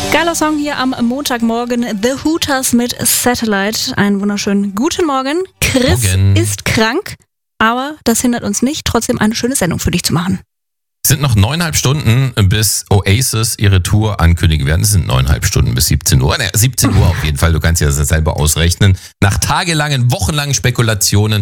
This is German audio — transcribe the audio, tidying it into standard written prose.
Geiler Song hier am Montagmorgen. The Hooters mit Satellite. Einen wunderschönen guten Morgen. Chris ist krank, aber das hindert uns nicht, trotzdem eine schöne Sendung für dich zu machen. Es sind noch 9,5 Stunden, bis Oasis ihre Tour ankündigen werden. Es sind 9,5 Stunden bis 17 Uhr. 17 Uhr auf jeden Fall, du kannst ja das selber ausrechnen. Nach tagelangen, wochenlangen Spekulationen